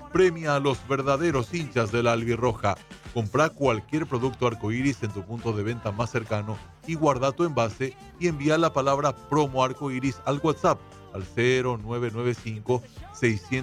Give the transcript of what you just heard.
premia a los verdaderos hinchas de la albirroja. Compra cualquier producto arcoíris en tu punto de venta más cercano y guarda tu envase y envía la palabra promo arcoíris al WhatsApp al 0995 600